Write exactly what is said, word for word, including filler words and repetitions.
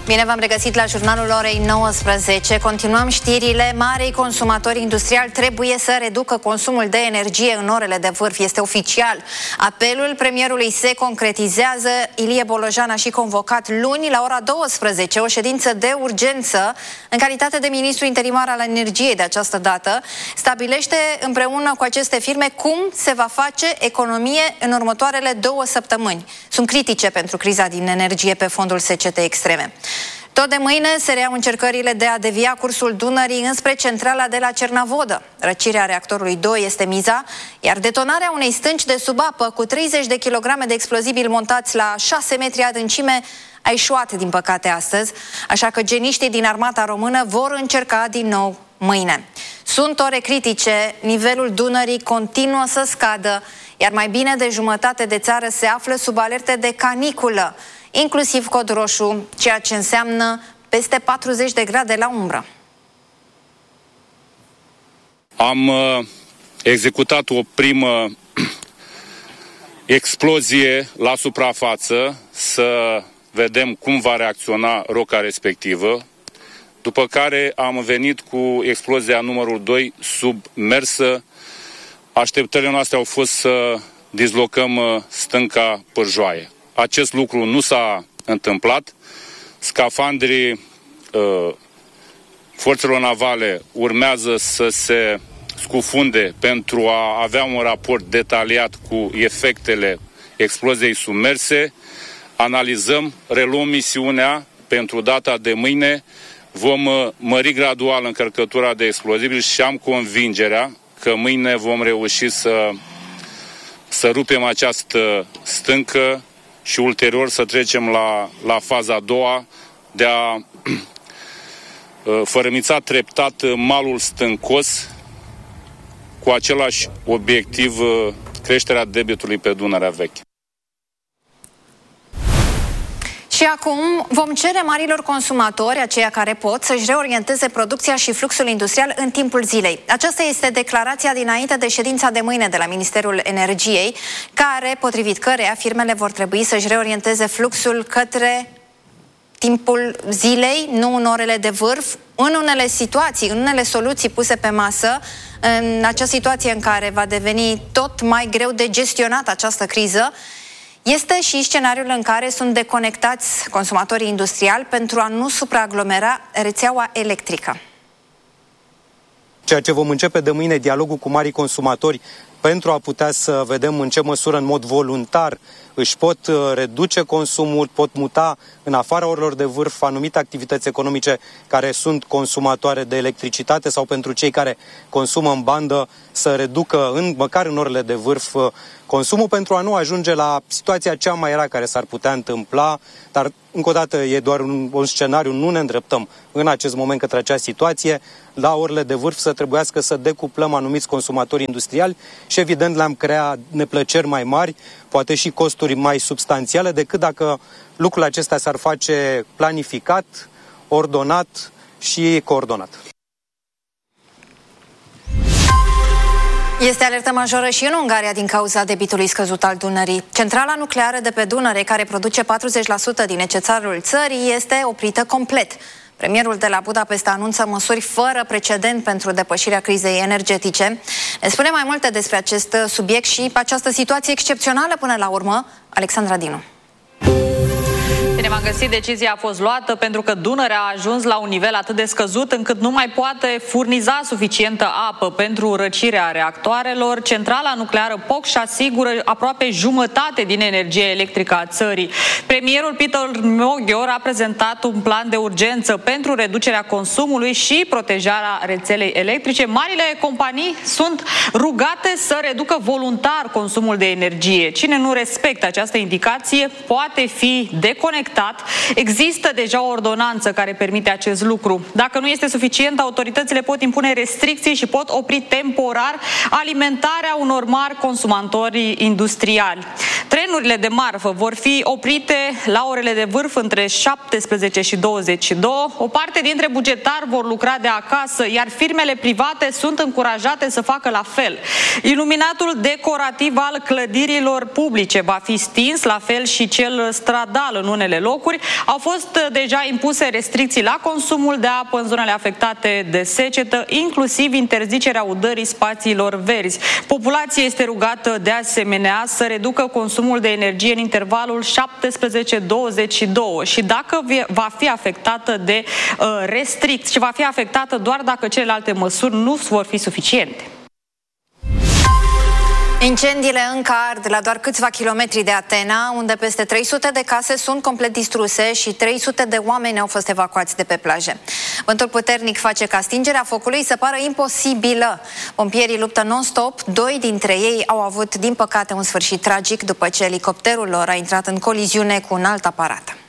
Bine v-am regăsit la jurnalul orei nouăsprezece. Continuăm știrile. Marii consumatori industriali trebuie să reducă consumul de energie în orele de vârf. Este oficial. Apelul premierului se concretizează. Ilie Bolojan a și convocat luni la ora douăsprezece o ședință de urgență în calitate de ministru interimar al energiei de această dată. Stabilește împreună cu aceste firme cum se va face economie în următoarele două săptămâni. Sunt critice pentru criza din energie pe fondul secetei extreme. Tot de mâine se reiau încercările de a devia cursul Dunării înspre centrala de la Cernavodă. Răcirea reactorului doi este miza, iar detonarea unei stânci de sub apă cu treizeci de kilograme de explozibili montați la șase metri adâncime a eșuat, din păcate, astăzi, așa că geniștii din armata română vor încerca din nou mâine. Sunt ore critice, nivelul Dunării continuă să scadă, iar mai bine de jumătate de țară se află sub alerte de caniculă, inclusiv cod roșu, ceea ce înseamnă peste patruzeci de grade la umbră. Am uh, executat o primă explozie la suprafață, să vedem cum va reacționa roca respectivă, după care am venit cu explozia numărul doi submersă. Așteptările noastre au fost să dislocăm uh, stânca Pârjoaie. Acest lucru nu s-a întâmplat. Scafandrii uh, forțelor navale urmează să se scufunde pentru a avea un raport detaliat cu efectele exploziei submerse. Analizăm, reluăm misiunea pentru data de mâine. Vom uh, mări gradual încărcătura de explozibili și am convingerea că mâine vom reuși să, să rupem această stâncă și ulterior să trecem la, la faza a doua de a fărâmița treptat malul stâncos cu același obiectiv, creșterea debitului pe Dunărea Veche. Și acum vom cere marilor consumatori, aceia care pot, să-și reorienteze producția și fluxul industrial în timpul zilei. Aceasta este declarația dinainte de ședința de mâine de la Ministerul Energiei, care, potrivit căreia, firmele vor trebui să-și reorienteze fluxul către timpul zilei, nu în orele de vârf, în unele situații, în unele soluții puse pe masă, în acea situație în care va deveni tot mai greu de gestionat această criză. Este și scenariul în care sunt deconectați consumatorii industriali pentru a nu supraaglomera rețeaua electrică. Ceea ce vom începe de mâine, dialogul cu marii consumatori, pentru a putea să vedem în ce măsură, în mod voluntar, își pot reduce consumul, pot muta în afara orelor de vârf anumite activități economice care sunt consumatoare de electricitate sau pentru cei care consumă în bandă să reducă, în, măcar în orele de vârf, consumul pentru a nu ajunge la situația cea mai rea care s-ar putea întâmpla, dar încă o dată e doar un, un scenariu, nu ne îndreptăm în acest moment către acea situație, la orele de vârf să trebuiască să decuplăm anumiți consumatori industriali și evident le-am creat neplăceri mai mari, poate și costuri mai substanțiale decât dacă lucrul acesta s-ar face planificat, ordonat și coordonat. Este alertă majoră și în Ungaria din cauza debitului scăzut al Dunării. Centrala nucleară de pe Dunăre, care produce patruzeci la sută din necesarul țării, este oprită complet. Premierul de la Budapesta anunță măsuri fără precedent pentru depășirea crizei energetice. Ne spune mai multe despre acest subiect și această situație excepțională până la urmă, Alexandra Dinu. Bine v-am găsit, decizia a fost luată pentru că Dunărea a ajuns la un nivel atât de scăzut încât nu mai poate furniza suficientă apă pentru răcirea reactoarelor. Centrala nucleară Pocș asigură aproape jumătate din energia electrică a țării. Premierul Peter Moghior a prezentat un plan de urgență pentru reducerea consumului și protejarea rețelei electrice. Marile companii sunt rugate să reducă voluntar consumul de energie. Cine nu respectă această indicație poate fi deconectat. Există deja o ordonanță care permite acest lucru. Dacă nu este suficient, autoritățile pot impune restricții și pot opri temporar alimentarea unor mari consumatori industriali. Trenul trenurile de marfă vor fi oprite la orele de vârf între șaptesprezece și douăzeci și doi. O parte dintre bugetari vor lucra de acasă, iar firmele private sunt încurajate să facă la fel. Iluminatul decorativ al clădirilor publice va fi stins, la fel și cel stradal în unele locuri. Au fost deja impuse restricții la consumul de apă în zonele afectate de secetă, inclusiv interzicerea udării spațiilor verzi. Populația este rugată de asemenea să reducă consumul de energie în intervalul șaptesprezece douăzeci și doi și dacă va fi afectată de uh, restricții și va fi afectată doar dacă celelalte măsuri nu vor fi suficiente. Incendiile încă ard la doar câțiva kilometri de Atena, unde peste trei sute de case sunt complet distruse și trei sute de oameni au fost evacuați de pe plaje. Vântul puternic face ca stingerea focului să pară imposibilă. Pompierii luptă non-stop, doi dintre ei au avut, din păcate, un sfârșit tragic după ce elicopterul lor a intrat în coliziune cu un alt aparat.